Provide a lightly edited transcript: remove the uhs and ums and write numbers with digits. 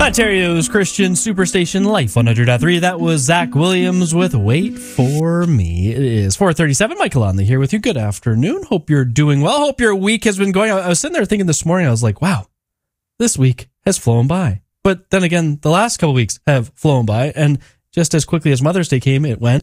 Ontario's Christian Superstation Life 100.3. That was Zach Williams with Wait For Me. It is 4:37. Michael Onley here with you. Good afternoon. Hope you're doing well. Hope your week has been going. I was sitting there thinking this morning, I was like, wow, this week has flown by. But then again, the last couple weeks have flown by, and just as quickly as Mother's Day came, it went.